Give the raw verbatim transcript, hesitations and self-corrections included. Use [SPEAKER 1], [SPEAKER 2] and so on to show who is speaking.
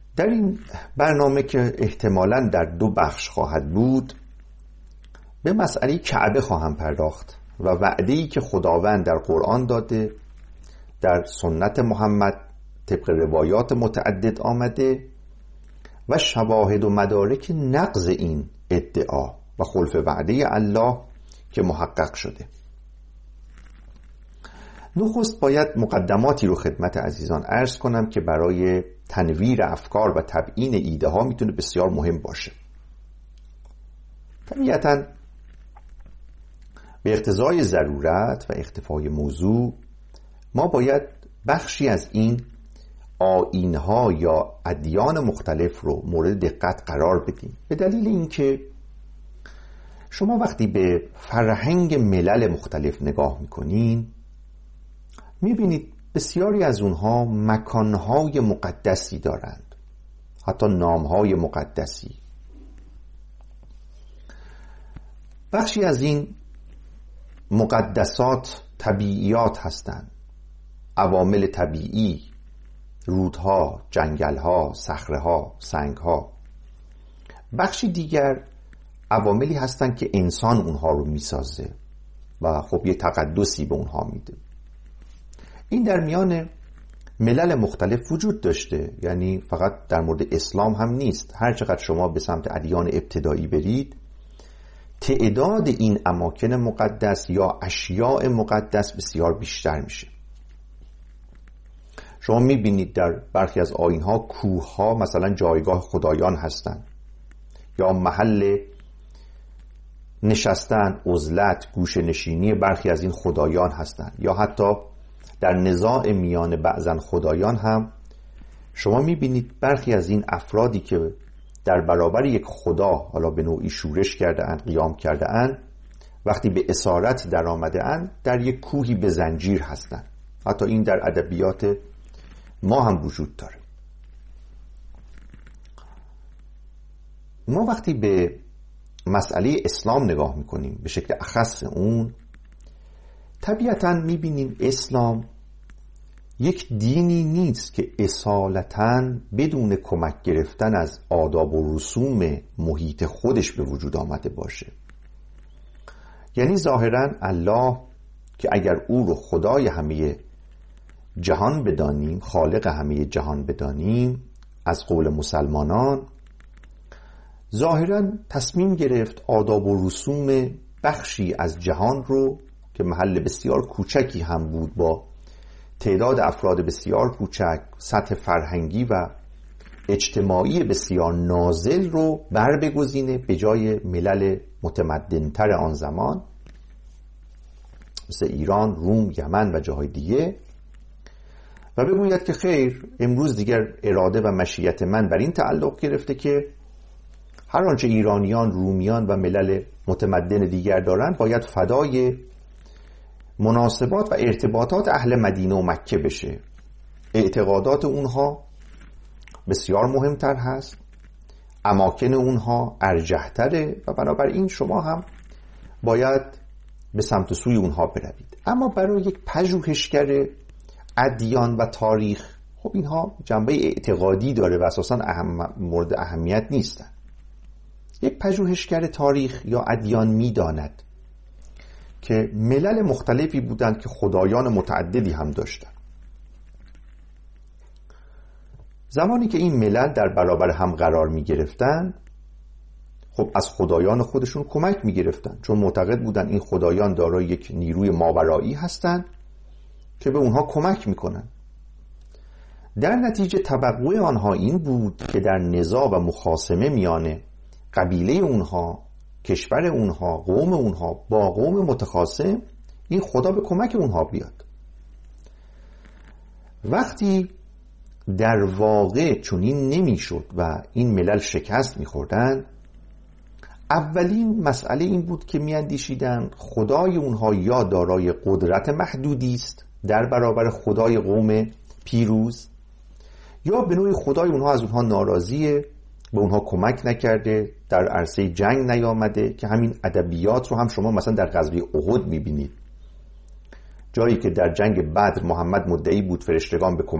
[SPEAKER 1] در این برنامه که احتمالاً در دو بخش خواهد بود به مسئله کعبه خواهم پرداخت و وعده‌ای که خداوند در قرآن داده، در سنت محمد طبق روایات متعدد آمده و شواهد و مدارک نقض این ادعا و خلف وعده الله که محقق شده. نخست باید مقدماتی رو خدمت عزیزان عرض کنم که برای تنویر افکار و تبیین ایده ها میتونه بسیار مهم باشه. طبیعتاً به اقتضای ضرورت و اختفای موضوع ما باید بخشی از این آیین‌ها یا ادیان مختلف رو مورد دقت قرار بدیم، به دلیل اینکه شما وقتی به فرهنگ ملل مختلف نگاه میکنین میبینید بسیاری از اونها مکانهای مقدسی دارند، حتی نامهای مقدسی. بخشی از این مقدسات طبیعیات هستند، عوامل طبیعی، رودها، جنگلها، صخره‌ها، سنگها. بخشی دیگر عواملی هستند که انسان اونها رو میسازه و خب یه تقدسی به اونها میده. این در میان ملل مختلف وجود داشته، یعنی فقط در مورد اسلام هم نیست. هر چقدر شما به سمت ادیان ابتدایی برید تعداد این اماکن مقدس یا اشیاء مقدس بسیار بیشتر میشه. شما میبینید در برخی از آیین‌ها کوه‌ها مثلا جایگاه خدایان هستند یا محل نشستن، عزلت، گوشه نشینی برخی از این خدایان هستند، یا حتی در نزاع میان بعضن خدایان هم شما میبینید برخی از این افرادی که در برابر یک خدا حالا به نوعی شورش کرده اند، قیام کرده اند، وقتی به اسارت در آمده اند در یک کوهی به زنجیر هستند. حتی این در ادبیات ما هم وجود داره. ما وقتی به مسئله اسلام نگاه میکنیم به شکل اخص اون، طبیعتاً میبینیم اسلام یک دینی نیست که اصالتاً بدون کمک گرفتن از آداب و رسوم محیط خودش به وجود آمده باشه. یعنی ظاهراً الله که اگر او رو خدای همه جهان بدانیم، خالق همه جهان بدانیم از قول مسلمانان، ظاهراً تصمیم گرفت آداب و رسوم بخشی از جهان رو که محل بسیار کوچکی هم بود، با تعداد افراد بسیار کوچک، سطح فرهنگی و اجتماعی بسیار نازل رو بر بگزینه به جای ملل متمدن‌تر آن زمان مثل ایران، روم، یمن و جاهای دیگه، و بگوید که خیر، امروز دیگر اراده و مشیت من بر این تعلق گرفته که هر آنچه ایرانیان، رومیان و ملل متمدن دیگر دارند باید فدای مناسبات و ارتباطات اهل مدینه و مکه بشه. اعتقادات اونها بسیار مهمتر هست، اماکن اونها ارجحتره و بنابراین شما هم باید به سمت سوی اونها بروید. اما برای یک پژوهشگر ادیان و تاریخ خب اینها جنبه اعتقادی داره و اساساً اهم مورد اهمیت نیستن. یک پژوهشگر تاریخ یا ادیان میداند که ملل مختلفی بودند که خدایان متعددی هم داشتند. زمانی که این ملل در برابر هم قرار می گرفتن، خب از خدایان خودشون کمک می گرفتن، چون معتقد بودن این خدایان دارای یک نیروی ماورایی هستند که به اونها کمک می کنن. در نتیجه توقع آنها این بود که در نزاع و مخاصمه میان قبیله اونها، کشور اونها، قوم اونها با قوم متخاصم این خدا به کمک اونها بیاد. وقتی در واقع چنین نمیشد و این ملل شکست میخوردن، اولین مسئله این بود که میاندیشیدن خدای اونها یا دارای قدرت محدودی است در برابر خدای قوم پیروز، یا به نوعی خدای اونها از اونها ناراضیه، به اونها کمک نکرده، در عرصه جنگ نیامده، که همین ادبیات رو هم شما مثلا در غزوه احد میبینید، جایی که در جنگ بدر محمد مدعی بود فرشتگان به